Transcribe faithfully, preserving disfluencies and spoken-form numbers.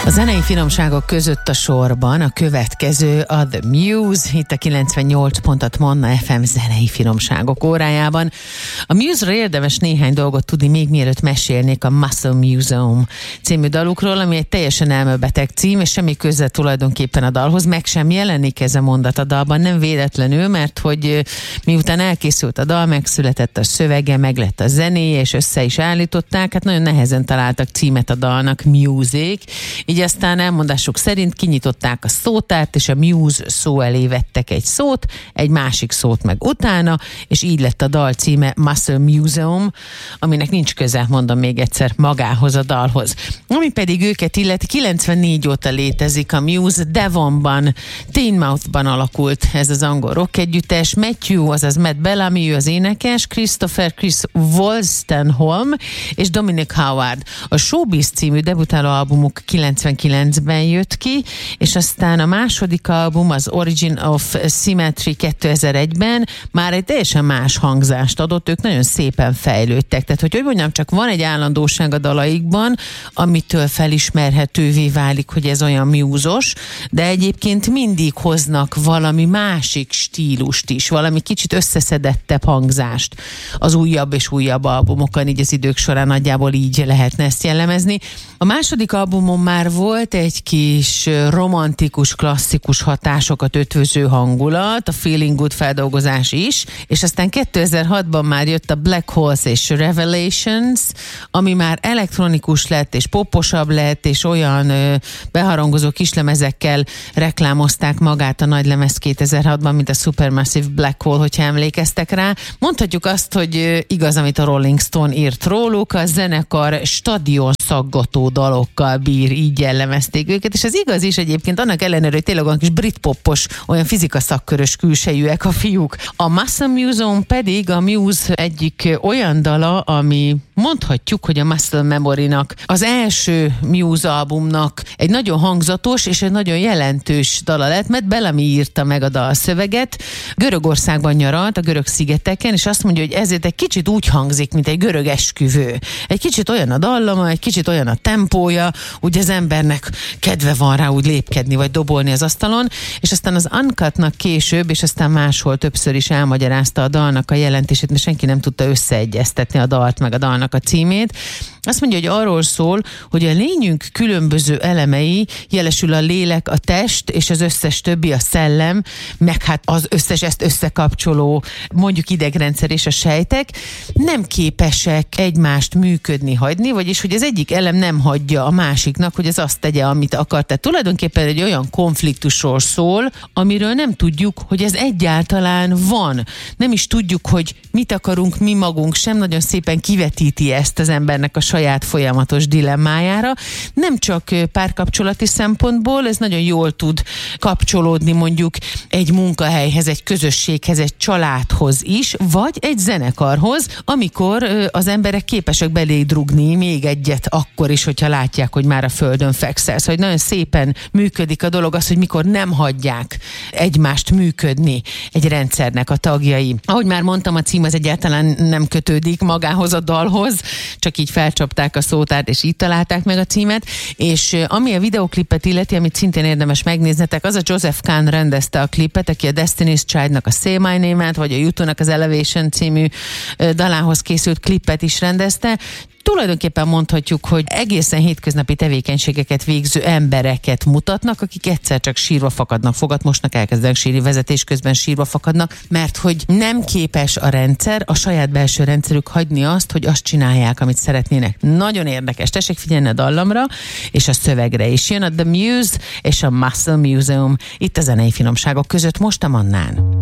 A zenei finomságok között a sorban a következő a The Muse, itt a kilencvennyolc pont hat Manna ef em zenei finomságok órájában. A Muse-ról érdemes néhány dolgot tudni, még mielőtt mesélnék a Muscle Museum című dalukról, ami egy teljesen elmebeteg cím, és semmi köze tulajdonképpen a dalhoz, meg sem jelenik ez a mondat a dalban, nem véletlenül, mert hogy miután elkészült a dal, megszületett a szövege, meg lett a zenéje, és össze is állították, hát nagyon nehezen találtak címet a dalnak, Music. Így aztán elmondásuk szerint kinyitották a szótárt, és a Muse szó elé vettek egy szót, egy másik szót meg utána, és így lett a dal címe Muscle Museum, aminek nincs köze, mondom még egyszer, magához a dalhoz. Ami pedig őket illeti, kilencvennégy óta létezik a Muse, Devonban, Teignmouthban alakult ez az angol rock együttes, Matthew, azaz Matt Bellamy, ő az énekes, Christopher Chris Wolstenholme és Dominic Howard. A Showbiz című debütáló albumuk kilencvenkilencben jött ki, és aztán a második album, az Origin of Symmetry kétezer-egyben már egy teljesen más hangzást adott, ők nagyon szépen fejlődtek. Tehát, hogy hogy mondjam, csak van egy állandóság a dalaikban, amitől felismerhetővé válik, hogy ez olyan Muse-os, de egyébként mindig hoznak valami másik stílust is, valami kicsit összeszedettebb hangzást az újabb és újabb albumokon, így az idők során nagyjából így lehetne ezt jellemezni. A második albumon már volt egy kis romantikus, klasszikus hatásokat ötvöző hangulat, a Feeling Good feldolgozás is, és aztán kétezer-hatban már jött a Black Holes és Revelations, ami már elektronikus lett, és poposabb lett, és olyan ö, beharangozó kislemezekkel reklámozták magát a nagylemez kétezer-hatban, mint a Supermassive Black Hole, hogyha emlékeztek rá. Mondhatjuk azt, hogy ö, igaz, amit a Rolling Stone írt róluk, a zenekar stadion szaggató dalokkal bír, így jellemezték őket, és az igaz is egyébként, annak ellenére, hogy tényleg olyan kis britpopos, olyan fizikaszakkörös külsejűek a fiúk. A Muscle Museum pedig a Muse egyik olyan dala, ami mondhatjuk, hogy a Muscle Memory-nak, az első Muse albumnak egy nagyon hangzatos és egy nagyon jelentős dala lett, mert Bellamy írta meg a dalszöveget. Görögországban nyaralt, a görög szigeteken, és azt mondja, hogy ezért egy kicsit úgy hangzik, mint egy görög esküvő. Egy kicsit olyan a dallama, egy kicsit olyan a tempója, úgy az embernek kedve van rá úgy lépkedni, vagy dobolni az asztalon, és aztán az Uncutnak később, és aztán máshol többször is elmagyarázta a dalnak a jelentését, mert senki nem tudta összeegyeztetni a dalt, meg a dalnak a címét. Azt mondja, hogy arról szól, hogy a lényünk különböző elemei, jelesül a lélek, a test, és az összes többi, a szellem, meg hát az összes ezt összekapcsoló, mondjuk idegrendszer és a sejtek, nem képesek egymást működni hagyni, vagyis hogy az egyik elem nem hagyja a másiknak, hogy az azt tegye, amit akar. Tehát tulajdonképpen egy olyan konfliktusról szól, amiről nem tudjuk, hogy ez egyáltalán van. Nem is tudjuk, hogy mit akarunk mi magunk, sem nagyon szépen kivetíti ezt az embernek a saját folyamatos dilemmájára. Nem csak párkapcsolati szempontból, ez nagyon jól tud kapcsolódni mondjuk egy munkahelyhez, egy közösséghez, egy családhoz is, vagy egy zenekarhoz, amikor az emberek képesek beléd rugni még egyet akkor is, hogyha látják, hogy már a földön fekszel. Szóval, hogy nagyon szépen működik a dolog az, hogy mikor nem hagyják egymást működni egy rendszernek a tagjai. Ahogy már mondtam, a cím az egyáltalán nem kötődik magához a dalhoz, csak így felcsapták a szótárt, és így találták meg a címet, és ami a videoklipet illeti, amit szintén érdemes megnéznetek, az a Joseph Kahn rendezte a klipet, aki a Destiny's Child-nak a Say My Name-et, vagy a U two-nak az Elevation című dalához készült klipet is rendezte. Tulajdonképpen mondhatjuk, hogy egészen hétköznapi tevékenységeket végző embereket mutatnak, akik egyszer csak sírva fakadnak, fogatmosnak, elkezdenek sírni, vezetés közben sírva fakadnak, mert hogy nem képes a rendszer, a saját belső rendszerük hagyni azt, hogy azt csinálják, amit szeretnének. Nagyon érdekes. Tessék figyelni a dallamra, és a szövegre is. Jön a The Muse és a Muscle Museum itt a zenei finomságok között most a Mannán.